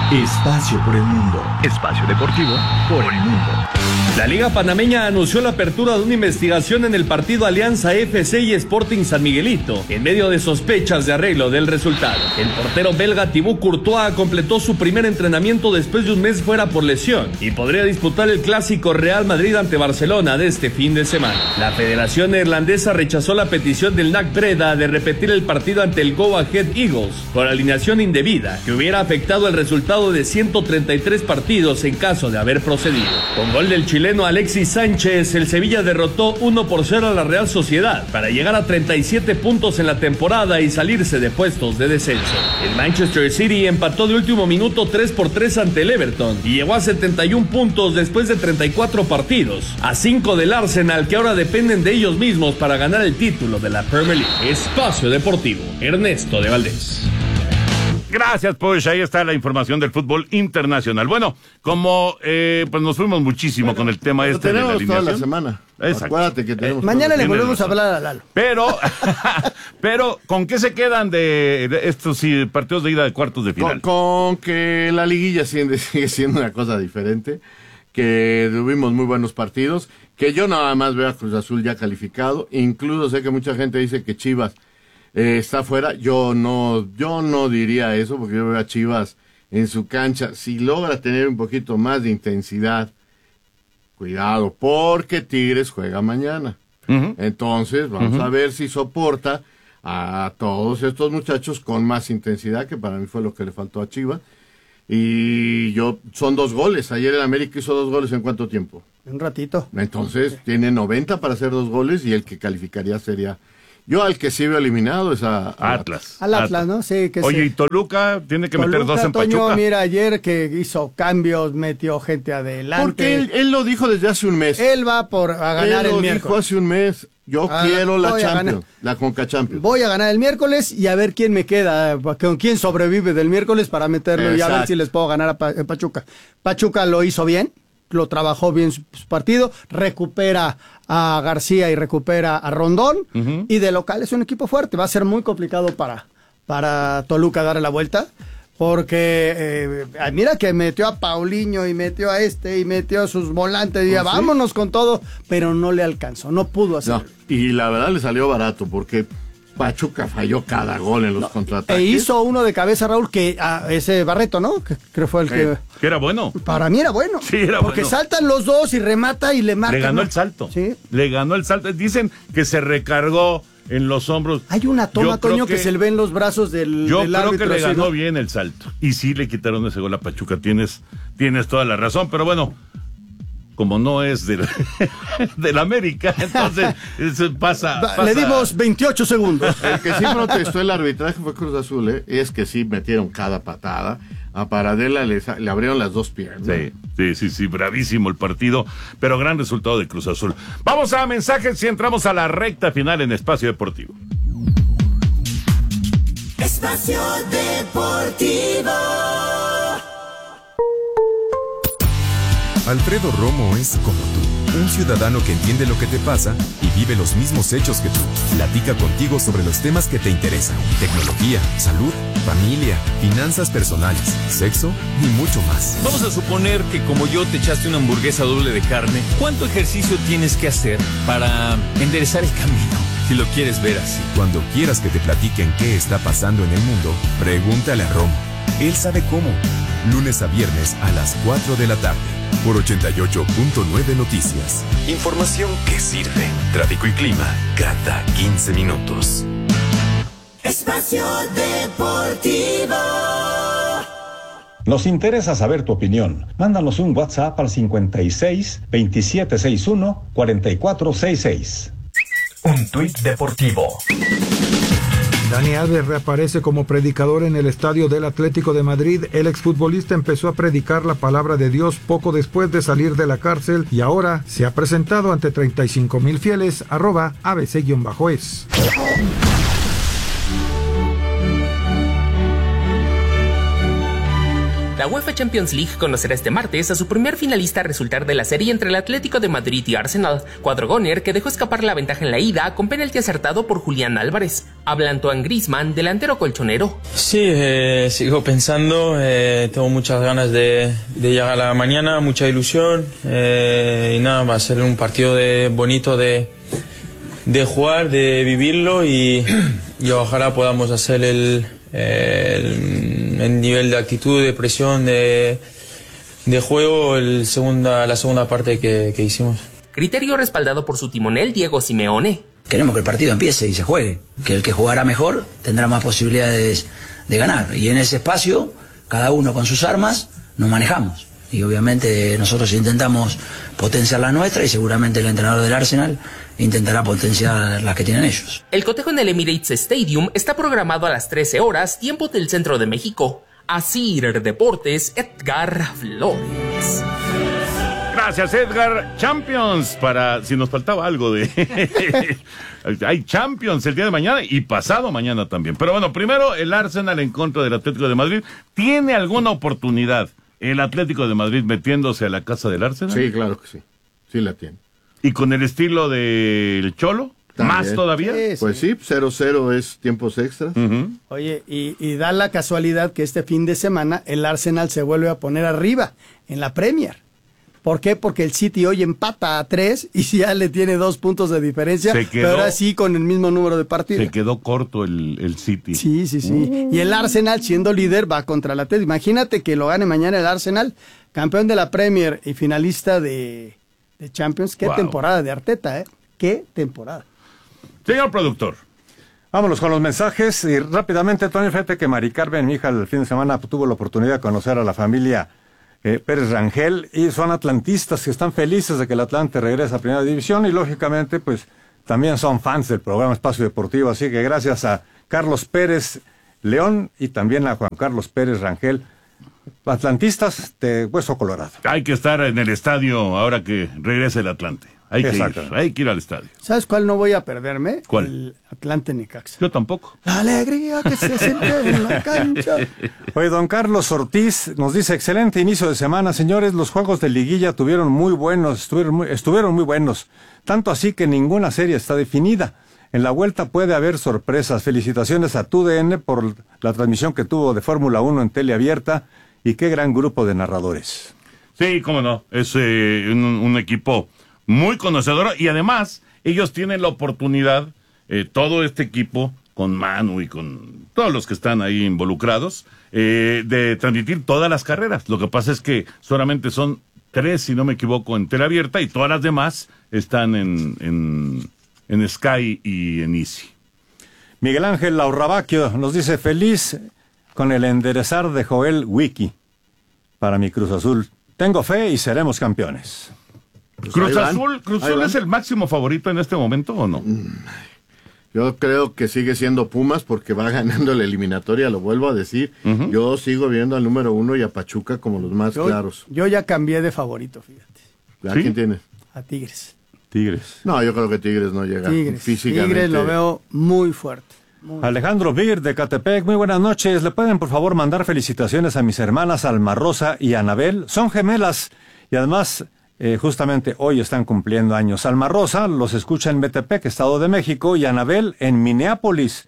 Espacio por el mundo. Espacio deportivo por el mundo. La Liga Panameña anunció la apertura de una investigación en el partido Alianza FC y Sporting San Miguelito, en medio de sospechas de arreglo del resultado. El portero belga Thibaut Courtois completó su primer entrenamiento después de un mes fuera por lesión y podría disputar el clásico Real Madrid ante Barcelona de este fin de semana. La Federación Neerlandesa rechazó la petición del NAC Breda de repetir el partido ante el Go Ahead Eagles por alineación indebida, que hubiera afectado el resultado de 133 partidos en caso de haber procedido. Con gol del chileno Alexis Sánchez, el Sevilla derrotó 1-0 a la Real Sociedad para llegar a 37 puntos en la temporada y salirse de puestos de descenso. El Manchester City empató de último minuto 3-3 ante el Everton y llegó a 71 puntos después de 34 partidos, a 5 del Arsenal, que ahora dependen de ellos mismos para ganar el título de la Premier League. Espacio Deportivo, Ernesto de Valdés. Gracias, pues ahí está la información del fútbol internacional. Bueno, como pues nos fuimos muchísimo con el tema de la alineación. Toda la semana. Exacto. Acuérdate que tenemos mañana le volvemos a hablar a Lalo. Pero ¿con qué se quedan de estos partidos de ida de cuartos de final? Con que la liguilla sigue siendo una cosa diferente, que tuvimos muy buenos partidos, que yo nada más veo a Cruz Azul ya calificado, incluso sé que mucha gente dice que Chivas está fuera. Yo no diría eso, porque yo veo a Chivas en su cancha. Si logra tener un poquito más de intensidad, cuidado, porque Tigres juega mañana. Uh-huh. Entonces vamos a ver si soporta a todos estos muchachos con más intensidad, que para mí fue lo que le faltó a Chivas. Y son 2 goles. Ayer el América hizo 2 goles en ¿cuánto tiempo? Un ratito. Entonces tiene 90 para hacer 2 goles y el que calificaría sería... Yo al que sí veo eliminado es a Atlas. Al Atlas, ¿no? Sí, que oye, ¿y Toluca tiene que meter 2 en Toño, Pachuca? Mira, ayer que hizo cambios, metió gente adelante. Porque él lo dijo desde hace un mes. Él va a ganar el miércoles. Él lo dijo hace un mes. Yo quiero la Champions, la Conca Champions. Voy a ganar el miércoles y a ver quién me queda, con quién sobrevive del miércoles para meterlo. Exacto. Y a ver si les puedo ganar a Pachuca. Pachuca lo hizo bien, lo trabajó bien su partido, recupera a García y recupera a Rondón, y de local es un equipo fuerte. Va a ser muy complicado para Toluca darle la vuelta, porque mira que metió a Paulinho y metió a y metió a sus volantes y vámonos con todo, pero no le alcanzó, no pudo hacerlo. No, y la verdad le salió barato, porque Pachuca falló cada gol en los contraataques. E hizo uno de cabeza, Raúl, que ese Barreto, ¿no? Que creo fue el que era bueno. Para mí era bueno. Sí, era porque bueno. Saltan los dos y remata y le marca. Le ganó el salto. Sí. Le ganó el salto. Dicen que se recargó en los hombros. Hay una toma, Toño, que se le ve en los brazos del árbitro. Yo creo que le ganó ¿no? bien el salto. Y sí le quitaron ese gol a Pachuca. Tienes toda la razón. Pero bueno, como no es del América, entonces pasa. Le dimos 28 segundos. El que sí protestó el arbitraje fue Cruz Azul, es que sí metieron cada patada. A Paradela le abrieron las 2 piernas. Sí, bravísimo el partido, pero gran resultado de Cruz Azul. Vamos a mensajes y entramos a la recta final en Espacio Deportivo. Espacio Deportivo. Alfredo Romo es como tú, un ciudadano que entiende lo que te pasa y vive los mismos hechos que tú. Platica contigo sobre los temas que te interesan: tecnología, salud, familia, finanzas personales, sexo y mucho más. Vamos a suponer que como yo te echaste una hamburguesa doble de carne. ¿Cuánto ejercicio tienes que hacer para enderezar el camino? Si lo quieres ver así. Cuando quieras que te platiquen qué está pasando en el mundo, pregúntale a Romo. Él sabe cómo. Lunes a viernes a las 4 de la tarde. Por 88.9 Noticias. Información que sirve. Tráfico y clima cada 15 minutos. Espacio Deportivo. Nos interesa saber tu opinión. Mándanos un WhatsApp al 56 2761 4466. Un tuit deportivo. Dani Alves reaparece como predicador en el estadio del Atlético de Madrid. El exfutbolista empezó a predicar la palabra de Dios poco después de salir de la cárcel y ahora se ha presentado ante 35,000 fieles. @ABC_es. La UEFA Champions League conocerá este martes a su primer finalista a resultar de la serie entre el Atlético de Madrid y Arsenal. Quadrogóner, que dejó escapar la ventaja en la ida con penalti acertado por Julián Álvarez. Habla Antoine Griezmann, delantero colchonero. Sí, sigo pensando, tengo muchas ganas de llegar a la mañana, mucha ilusión, y nada, va a ser un partido bonito de jugar, de vivirlo y ojalá podamos hacer el nivel de actitud, de presión, de juego, la segunda parte que hicimos. Criterio respaldado por su timonel Diego Simeone. Queremos que el partido empiece y se juegue, que el que jugará mejor tendrá más posibilidades de ganar. Y en ese espacio, cada uno con sus armas, nos manejamos. Y obviamente nosotros intentamos potenciar la nuestra y seguramente el entrenador del Arsenal intentará potenciar las que tienen ellos. El cotejo en el Emirates Stadium está programado a las 13 horas, tiempo del centro de México. Asir Deportes, Edgar Flores. Gracias, Edgar. Champions, para si nos faltaba algo de... Hay Champions el día de mañana y pasado mañana también. Pero bueno, primero el Arsenal en contra del Atlético de Madrid. ¿Tiene alguna oportunidad el Atlético de Madrid metiéndose a la casa del Arsenal? Sí, claro que sí. Sí la tiene. ¿Y con el estilo del Cholo? También. ¿Más todavía? Sí, Pues sí, 0-0 es tiempos extras. Oye, y da la casualidad que este fin de semana el Arsenal se vuelve a poner arriba en la Premier. ¿Por qué? Porque el City hoy empata a 3 y ya le tiene 2 puntos de diferencia, pero ahora sí con el mismo número de partidos. Se quedó corto el City. Sí. Y el Arsenal, siendo líder, va contra la Atleti. Imagínate que lo gane mañana el Arsenal, campeón de la Premier y finalista de Champions. Qué temporada de Arteta, ¿eh? Qué temporada. Señor productor. Vámonos con los mensajes y rápidamente, Tony, fíjate que Mari Carmen, mi hija, el fin de semana tuvo la oportunidad de conocer a la familia Pérez Rangel y son atlantistas que están felices de que el Atlante regrese a Primera División y lógicamente pues también son fans del programa Espacio Deportivo, así que gracias a Carlos Pérez León y también a Juan Carlos Pérez Rangel, atlantistas de Hueso Colorado. Hay que estar en el estadio ahora que regrese el Atlante. Hay que ir al estadio. ¿Sabes cuál no voy a perderme? ¿Cuál? El Atlante Necaxa. Yo tampoco. La alegría que se siente en la cancha. Oye, don Carlos Ortiz nos dice, excelente inicio de semana, señores, los juegos de liguilla estuvieron muy buenos, tanto así que ninguna serie está definida. En la vuelta puede haber sorpresas. Felicitaciones a TUDN por la transmisión que tuvo de Fórmula 1 en teleabierta y qué gran grupo de narradores. Sí, cómo no, es un equipo muy conocedor y además ellos tienen la oportunidad, todo este equipo, con Manu y con todos los que están ahí involucrados, de transmitir todas las carreras. Lo que pasa es que solamente son 3, si no me equivoco, en teleabierta y todas las demás están en Sky y en Easy. Miguel Ángel Laurrabaquio nos dice, feliz con el enderezar de Joel Wiki para mi Cruz Azul. Tengo fe y seremos campeones. Pues ¿Cruz Azul es el máximo favorito en este momento o no? Yo creo que sigue siendo Pumas porque va ganando la eliminatoria, lo vuelvo a decir. Yo sigo viendo al número 1 y a Pachuca como los más claros. Yo ya cambié de favorito, fíjate. ¿A quién tienes? A Tigres. No, yo creo que Tigres no llega físicamente. Tigres lo veo muy fuerte. Alejandro Bir de Catepec, muy buenas noches. ¿Le pueden por favor mandar felicitaciones a mis hermanas Alma Rosa y Anabel? Son gemelas y además justamente hoy están cumpliendo años. Alma Rosa los escucha en Metepec, Estado de México, y Anabel en Minneapolis,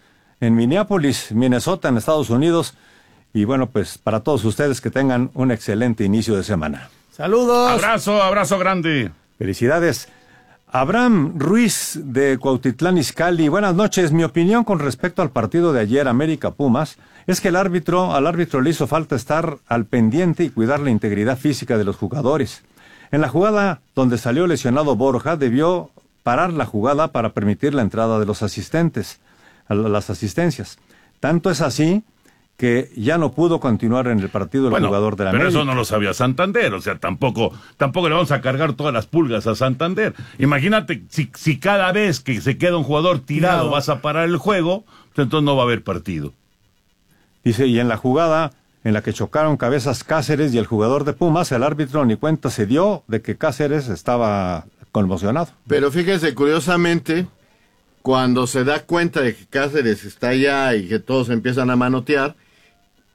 Minnesota, en Estados Unidos. Y bueno, pues para todos ustedes que tengan un excelente inicio de semana. ¡Saludos! Abrazo grande. Felicidades. Abraham Ruiz de Cuautitlán Izcalli, buenas noches. Mi opinión con respecto al partido de ayer América Pumas es que al árbitro le hizo falta estar al pendiente y cuidar la integridad física de los jugadores. En la jugada donde salió lesionado Borja, debió parar la jugada para permitir la entrada de los asistentes, las asistencias. Tanto es así que ya no pudo continuar en el partido el jugador de la América. Pero eso no lo sabía Santander, o sea, tampoco le vamos a cargar todas las pulgas a Santander. Imagínate, si cada vez que se queda un jugador tirado vas a parar el juego, pues entonces no va a haber partido. Dice, y en la jugada en la que chocaron cabezas Cáceres y el jugador de Pumas, el árbitro ni cuenta se dio de que Cáceres estaba conmocionado. Pero fíjese, curiosamente, cuando se da cuenta de que Cáceres está allá y que todos empiezan a manotear,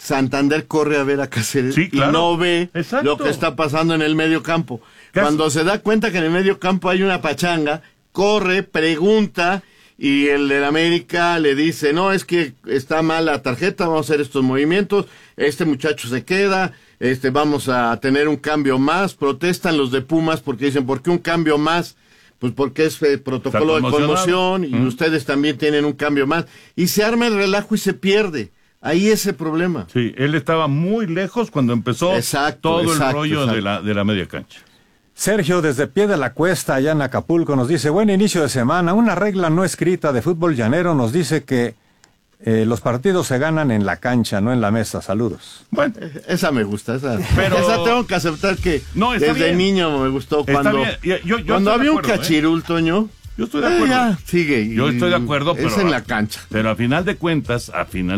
Santander corre a ver a Cáceres Sí, claro. y no ve Exacto. lo que está pasando en el medio campo. Cuando se da cuenta que en el medio campo hay una pachanga, corre, pregunta, y el del América le dice, no, es que está mal la tarjeta, vamos a hacer estos movimientos, este muchacho se queda, vamos a tener un cambio más. Protestan los de Pumas porque dicen, ¿por qué un cambio más? Pues porque es protocolo de conmoción y ustedes también tienen un cambio más. Y se arma el relajo y se pierde. Ahí es el problema. Sí, él estaba muy lejos cuando empezó todo el rollo de la media cancha. Sergio, desde Pie de la Cuesta, allá en Acapulco, nos dice, buen inicio de semana. Una regla no escrita de fútbol llanero nos dice que los partidos se ganan en la cancha, no en la mesa. Saludos. Bueno, esa me gusta, esa tengo que aceptar que desde niño me gustó cuando había un cachirul, Toño. Yo estoy de acuerdo. Sigue. Yo estoy de acuerdo, pero es en la cancha. Pero a final de cuentas,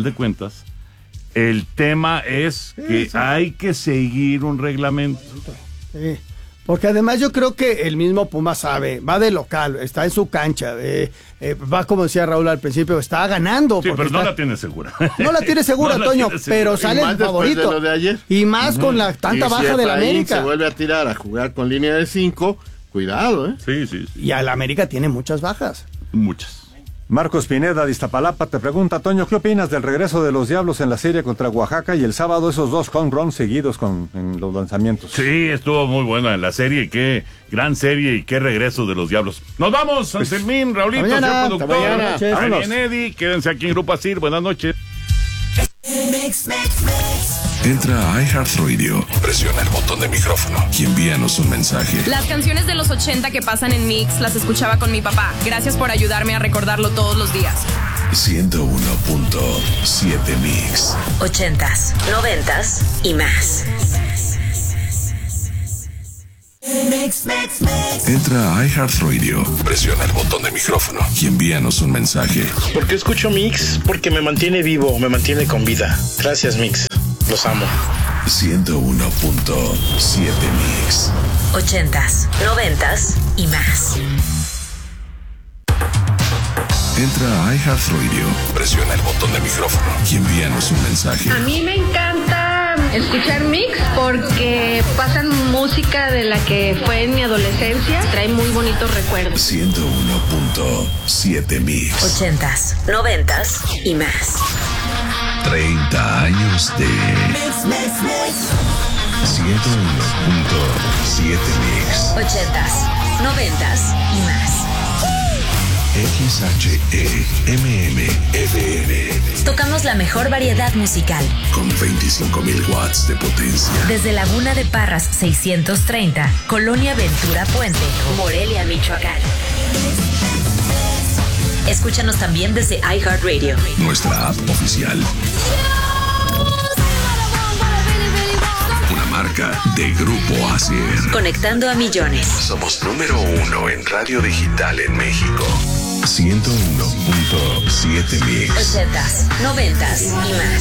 el tema es que hay que seguir un reglamento. Sí. Porque además yo creo que el mismo Puma sabe, va de local, está en su cancha, va como decía Raúl al principio, está ganando. Sí, pero no la tiene segura. No la tiene segura, Toño, pero sale el favorito. De lo de ayer. Y más con la tanta baja del América. Se vuelve a tirar, a jugar con línea de 5, cuidado, Sí. Y al América tiene muchas bajas. Muchas. Marcos Pineda de Iztapalapa te pregunta, Toño, ¿qué opinas del regreso de los Diablos en la serie contra Oaxaca y el sábado esos 2 home runs seguidos en los lanzamientos? Sí, estuvo muy buena en la serie, qué gran serie y qué regreso de los Diablos. Nos vamos, Anselmín, Raulito, señor productor, Ariel Eddy, quédense aquí en Grupo Asir, buenas noches. Entra a iHeartRadio, presiona el botón de micrófono y envíanos un mensaje. Las canciones de los 80 que pasan en Mix las escuchaba con mi papá. Gracias por ayudarme a recordarlo todos los días. 101.7 Mix. 80s, 90s y más. Entra a iHeartRadio, presiona el botón de micrófono y envíanos un mensaje. ¿Por qué escucho Mix? Porque me mantiene vivo, me mantiene con vida. Gracias, Mix. Los amo. 101.7 Mix. 80s, 90s y más. Entra a iHeartRadio, presiona el botón de micrófono y envíanos un mensaje. A mí me encanta escuchar Mix porque pasan música de la que fue en mi adolescencia. Trae muy bonitos recuerdos. 101.7 Mix. 80s, 90s y más. 30 años de 101.7 Mix. 80s, 90s y más. XHEMMFM. Tocamos la mejor variedad musical. Con 25.000 watts de potencia. Desde Laguna de Parras 630, Colonia Ventura Puente, Morelia, Michoacán. Escúchanos también desde iHeartRadio. Nuestra app oficial. Una marca de Grupo Asir. Conectando a millones. Somos número 1 en radio digital en México. 101.7 Mix. 80s, 90s y más.